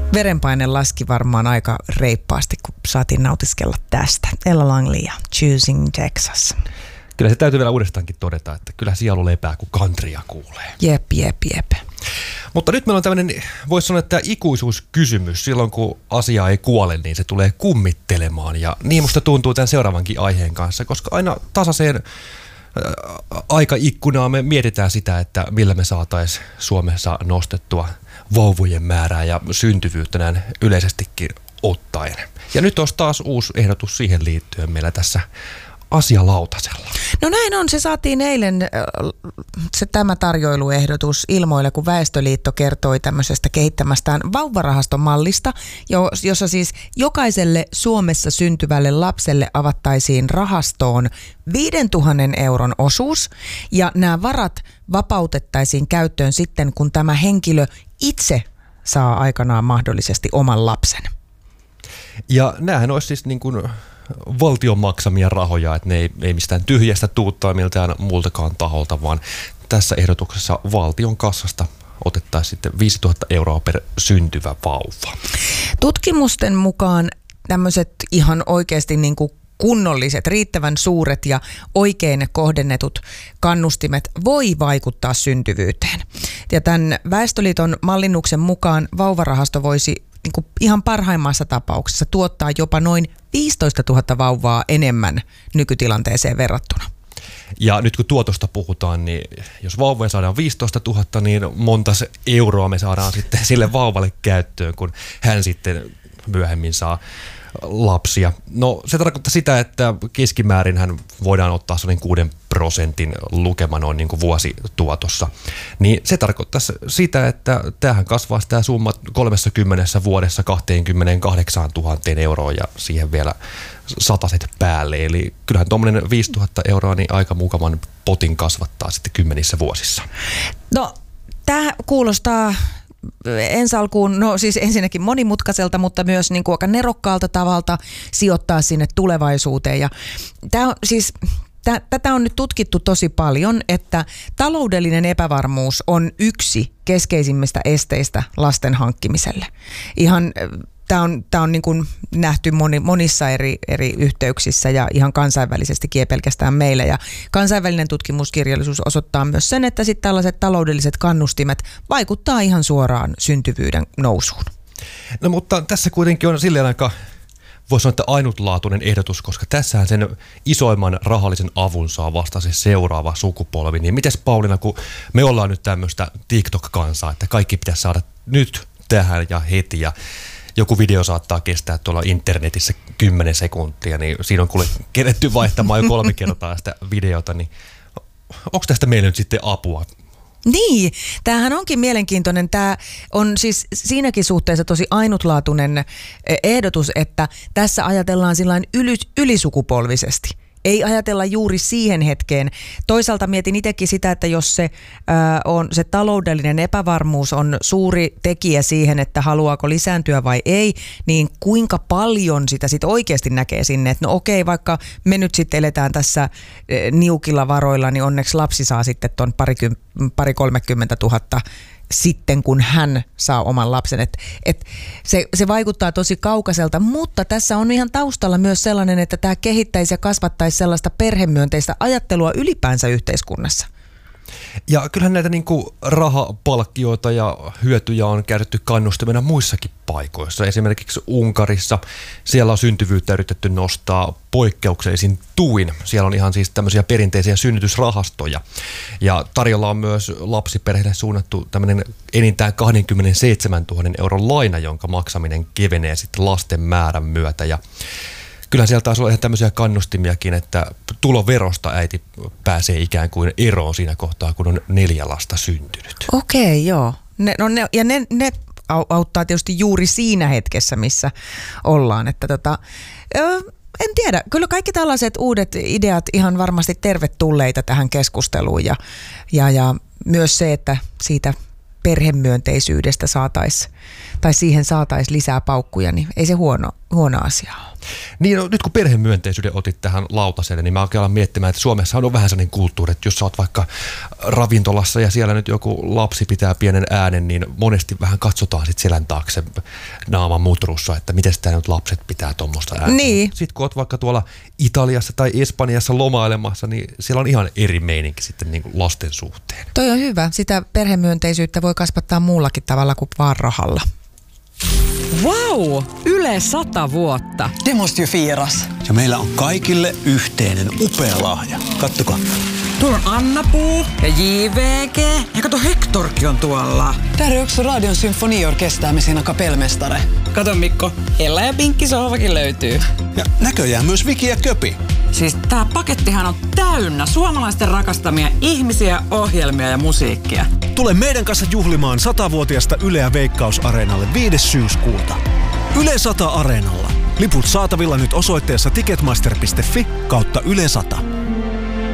Verenpaine laski varmaan aika reippaasti, kun saatiin nautiskella tästä. Ella Langley ja Choosing Texas. Kyllä se täytyy vielä uudestaankin todeta, että kyllä sielu lepää, kun countrya kuulee. Jep. Mutta nyt meillä on tämmöinen, voisi sanoa, että ikuisuuskysymys. Silloin kun asia ei kuole, niin se tulee kummittelemaan. Ja niin musta tuntuu tämän seuraavankin aiheen kanssa, koska aina tasaiseen aikaikkunaan me mietitään sitä, että millä me saataisiin Suomessa nostettua vauvojen määrää ja syntyvyyttä näin yleisestikin ottaen. Ja nyt olisi taas uusi ehdotus siihen liittyen meillä tässä asialautasella. No näin on, se saatiin eilen tämä tarjoiluehdotus ilmoille, kun Väestöliitto kertoi tämmöisestä kehittämästään vauvarahastomallista, jossa siis jokaiselle Suomessa syntyvälle lapselle avattaisiin rahastoon 5 000 euron osuus, ja nämä varat vapautettaisiin käyttöön sitten, kun tämä henkilö itse saa aikanaan mahdollisesti oman lapsen. Ja näähän olisi siis niin kuin valtion maksamia rahoja, että ne ei mistään tyhjästä tuuttaa miltään muultakaan taholta, vaan tässä ehdotuksessa valtion kassasta otettaisiin sitten 5 000 euroa per syntyvä vauva. Tutkimusten mukaan tämmöiset ihan oikeasti niin kuin kunnolliset, riittävän suuret ja oikein kohdennetut kannustimet voi vaikuttaa syntyvyyteen. Ja tämän Väestöliiton mallinnuksen mukaan vauvarahasto voisi niin kuin ihan parhaimmassa tapauksessa tuottaa jopa noin 15 000 vauvaa enemmän nykytilanteeseen verrattuna. Ja nyt kun tuotosta puhutaan, niin jos vauvoja saadaan 15 000, niin monta euroa me saadaan sitten sille vauvalle käyttöön, kun hän sitten myöhemmin saa lapsia. No se tarkoittaa sitä, että keskimäärinhän voidaan ottaa sellainen 6% lukema noin niin kuin vuosituotossa. Niin se tarkoittaa sitä, että tämähän kasvaa tämä summa 30 vuodessa 28 000 euroa ja siihen vielä sataset päälle. Eli kyllähän tuommoinen 5 000 euroa niin aika mukavan potin kasvattaa sitten 10 vuosissa. No tämä kuulostaa ensi alkuun, no siis ensinnäkin monimutkaiselta, mutta myös niin kuin aika nerokkaalta tavalta sijoittaa sinne tulevaisuuteen. Ja tätä on nyt tutkittu tosi paljon, että taloudellinen epävarmuus on yksi keskeisimmistä esteistä lasten hankkimiselle. Ihan Tämä on niin kuin nähty monissa eri yhteyksissä ja ihan kansainvälisestikin, ei pelkästään meillä. Ja kansainvälinen tutkimuskirjallisuus osoittaa myös sen, että sitten tällaiset taloudelliset kannustimet vaikuttaa ihan suoraan syntyvyyden nousuun. No mutta tässä kuitenkin on silleen aika, voisi sanoa, että ainutlaatuinen ehdotus, koska tässähän sen isoimman rahallisen avun saa vasta se seuraava sukupolvi. Niin mites Pauliina, kun me ollaan nyt tämmöistä TikTok-kansaa, että kaikki pitäisi saada nyt tähän ja heti ja joku video saattaa kestää tuolla internetissä 10 sekuntia, niin siinä on kuule keretty vaihtamaan jo 3 kertaa sitä videota, niin onko tästä meillä nyt sitten apua? Niin, tämähän onkin mielenkiintoinen. Tämä on siis siinäkin suhteessa tosi ainutlaatuinen ehdotus, että tässä ajatellaan sillain ylisukupolvisesti. Ei ajatella juuri siihen hetkeen. Toisaalta mietin itsekin sitä, että jos se taloudellinen epävarmuus on suuri tekijä siihen, että haluaako lisääntyä vai ei, niin kuinka paljon sitä sitten oikeasti näkee sinne. Että no okei, vaikka me nyt sitten eletään tässä niukilla varoilla, niin onneksi lapsi saa sitten ton 30 000 sitten, kun hän saa oman lapsen. Se vaikuttaa tosi kaukaiselta, mutta tässä on ihan taustalla myös sellainen, että tämä kehittäisi ja kasvattaisi sellaista perhemyönteistä ajattelua ylipäänsä yhteiskunnassa. Ja kyllähän näitä niin kuin rahapalkkioita ja hyötyjä on käytetty kannustimena muissakin paikoissa. Esimerkiksi Unkarissa siellä on syntyvyyttä yritetty nostaa poikkeuksellisin tuin. Siellä on ihan siis tämmöisiä perinteisiä synnytysrahastoja. Ja tarjolla on myös lapsiperheille suunnattu tämmöinen enintään 27 000 euron laina, jonka maksaminen kevenee sitten lasten määrän myötä. Ja kyllähän siellä taas on ihan tämmöisiä kannustimiakin, että tuloverosta äiti pääsee ikään kuin eroon siinä kohtaa, kun on 4 lasta syntynyt. Okei, joo. Ne auttaa tietysti juuri siinä hetkessä, missä ollaan. Että en tiedä, kyllä kaikki tällaiset uudet ideat ihan varmasti tervetulleita tähän keskusteluun ja myös se, että siitä perhemyönteisyydestä siihen saataisiin lisää paukkuja, niin ei se huono asia ole. Niin, no, nyt kun perhemyönteisyyden otit tähän lautaselle, niin mä oikein alan miettimään, että Suomessa on vähän sellainen kulttuuri, että jos sä oot vaikka ravintolassa ja siellä nyt joku lapsi pitää pienen äänen, niin monesti vähän katsotaan sit selän taakse naaman mutrussa, että miten sitä nyt lapset pitää tuommoista ääntä. Niin. Sitten kun oot vaikka tuolla Italiassa tai Espanjassa lomailemassa, niin siellä on ihan eri meininki sitten niin kuin lasten suhteen. Toi on hyvä. Sitä perhemyönteisyyttä voi kasvattaa muullakin tavalla kuin vaan rahalla. Vau! Yle 100 vuotta. Det måste ju firas. Ja meillä on kaikille yhteinen upea lahja. Kattokaa. Tuolla on Anna-Puu ja JVG. Ja kato, Hectorkin on tuolla. Där är också Radion symfoniorkester med sina kapellmästare. Kato Mikko, Ella ja Pinkki sohvakin löytyy. Ja näköjään myös Viki ja Köpi. Siis tää pakettihan on täynnä suomalaisten rakastamia ihmisiä, ohjelmia ja musiikkia. Tule meidän kanssa juhlimaan 100-vuotiaasta Yleä Veikkaus-areenalle 5. syyskuuta. Yle 100 Areenalla. Liput saatavilla nyt osoitteessa ticketmaster.fi/Yle 100.